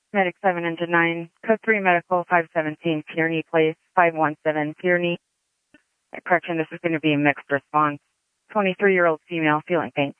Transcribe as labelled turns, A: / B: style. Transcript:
A: Medic 7 Engine 9, Code 3 Medical 517 Kearney Place, 517 Kearney. Correction, this is going to be a mixed response. 23-year-old female feeling pain.